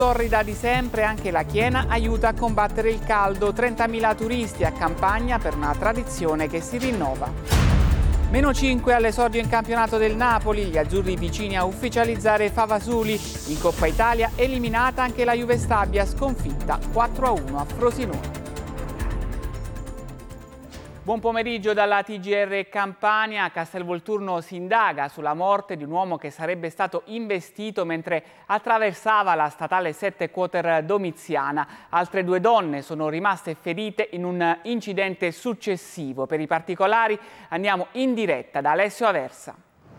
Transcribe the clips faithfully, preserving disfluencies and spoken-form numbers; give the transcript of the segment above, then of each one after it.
Torrida di sempre, anche la Chiena aiuta a combattere il caldo. trentamila turisti a Campagna per una tradizione che si rinnova. Meno cinque all'esordio in campionato del Napoli, gli azzurri vicini a ufficializzare Favasuli. In Coppa Italia eliminata anche la Juve Stabia, sconfitta quattro a uno a Frosinone. Buon pomeriggio dalla T G R Campania. A Castelvolturno si indaga sulla morte di un uomo che sarebbe stato investito mentre attraversava la statale sette Quater Domiziana. Altre due donne sono rimaste ferite in un incidente successivo. Per i particolari andiamo in diretta da Alessio Aversa.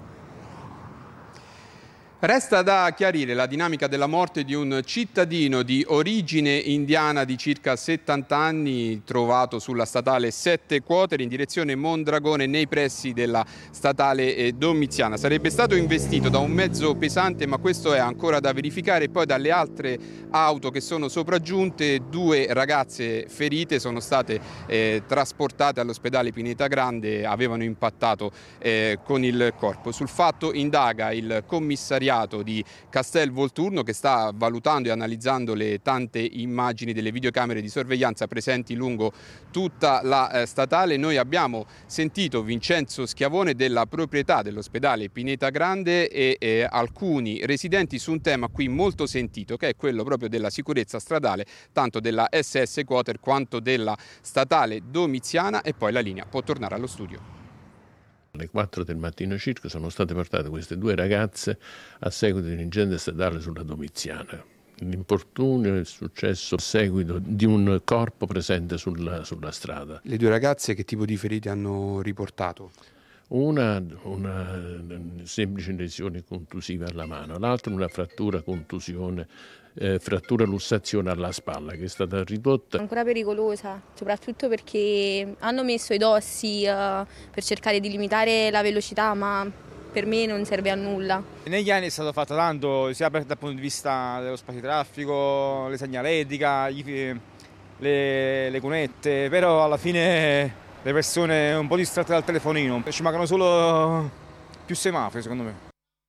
Resta da chiarire la dinamica della morte di un cittadino di origine indiana di circa settanta anni trovato sulla statale sette Quater in direzione Mondragone nei pressi della statale Domiziana. Sarebbe stato investito da un mezzo pesante, ma questo è ancora da verificare. Poi dalle altre auto che sono sopraggiunte due ragazze ferite sono state eh, trasportate all'ospedale Pineta Grande, avevano impattato eh, con il corpo. Sul fatto indaga il commissariato di Castelvolturno che sta valutando e analizzando le tante immagini delle videocamere di sorveglianza presenti lungo tutta la eh, statale. Noi abbiamo sentito Vincenzo Schiavone della proprietà dell'ospedale Pineta Grande e eh, alcuni residenti su un tema qui molto sentito, che è quello proprio della sicurezza stradale, tanto della S S Quater quanto della statale Domiziana, e poi la linea può tornare allo studio. Alle quattro del mattino circa sono state portate queste due ragazze a seguito di un incidente stradale sulla Domiziana. L'infortunio è successo a seguito di un corpo presente sulla, sulla strada. Le due ragazze che tipo di ferite hanno riportato? Una, una semplice lesione contusiva alla mano, l'altra una frattura contusione, eh, frattura lussazione alla spalla che è stata ridotta. Ancora pericolosa, soprattutto perché hanno messo i dossi uh, per cercare di limitare la velocità, ma per me non serve a nulla. Negli anni è stato fatto tanto, sia dal punto di vista dello spazio traffico, le segnaletica, le, le cunette, però alla fine le persone un po' distratte dal telefonino. Ci mancano solo più semafori, secondo me.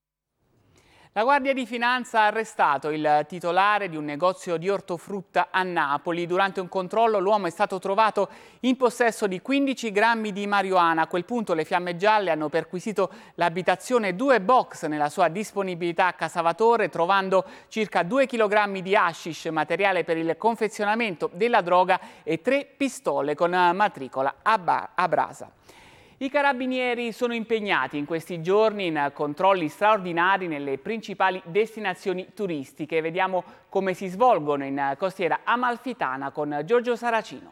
La Guardia di Finanza ha arrestato il titolare di un negozio di ortofrutta a Napoli. Durante un controllo l'uomo è stato trovato in possesso di quindici grammi di marijuana. A quel punto le Fiamme Gialle hanno perquisito l'abitazione e due box nella sua disponibilità a Casavatore, trovando circa due chilogrammi di hashish, materiale per il confezionamento della droga, e tre pistole con matricola a brasa. I carabinieri sono impegnati in questi giorni in controlli straordinari nelle principali destinazioni turistiche. Vediamo come si svolgono in costiera amalfitana con Giorgio Saracino.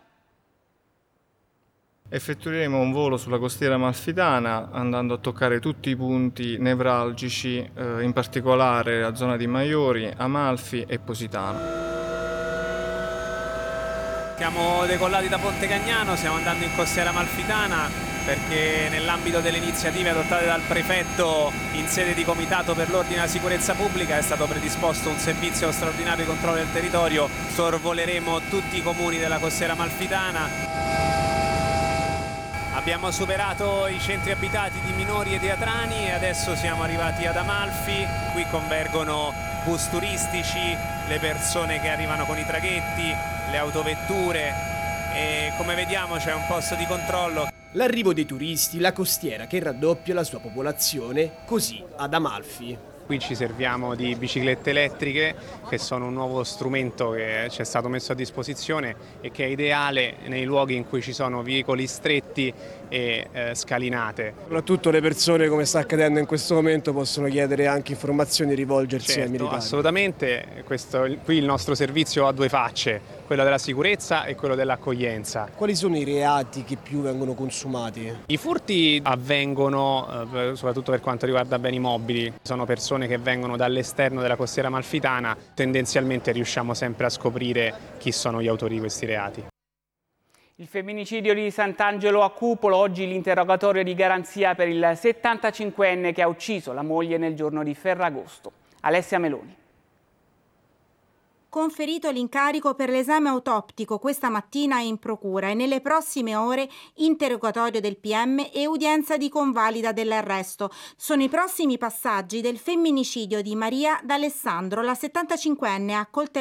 Effettueremo un volo sulla costiera amalfitana andando a toccare tutti i punti nevralgici, eh, in particolare la zona di Maiori, Amalfi e Positano. Siamo decollati da Ponte Cagnano, stiamo andando in costiera amalfitana perché nell'ambito delle iniziative adottate dal prefetto in sede di comitato per l'ordine e la sicurezza pubblica è stato predisposto un servizio straordinario di controllo del territorio. Sorvoleremo tutti i comuni della costiera amalfitana. Abbiamo superato i centri abitati di Minori e di Atrani e adesso siamo arrivati ad Amalfi. Qui convergono bus turistici, le persone che arrivano con i traghetti, le autovetture e come vediamo c'è un posto di controllo. L'arrivo dei turisti, la costiera che raddoppia la sua popolazione, così ad Amalfi. Qui ci serviamo di biciclette elettriche che sono un nuovo strumento che ci è stato messo a disposizione e che è ideale nei luoghi in cui ci sono veicoli stretti e eh, scalinate. Soprattutto le persone, come sta accadendo in questo momento, possono chiedere anche informazioni e rivolgersi certo, ai militari. Assolutamente, questo, qui il nostro servizio ha due facce, quello della sicurezza e quello dell'accoglienza. Quali sono i reati che più vengono consumati? I furti avvengono eh, soprattutto per quanto riguarda beni mobili, sono persone che vengono dall'esterno della costiera amalfitana, tendenzialmente riusciamo sempre a scoprire chi sono gli autori di questi reati. Il femminicidio di Sant'Angelo a Cupolo, oggi l'interrogatorio di garanzia per il settantacinquenne che ha ucciso la moglie nel giorno di Ferragosto. Alessia Meloni. conferito l'incarico per l'esame autoptico questa mattina in procura e nelle prossime ore interrogatorio del P M e udienza di convalida dell'arresto. Sono i prossimi passaggi del femminicidio di Maria D'Alessandro, la settantacinquenne accoltellata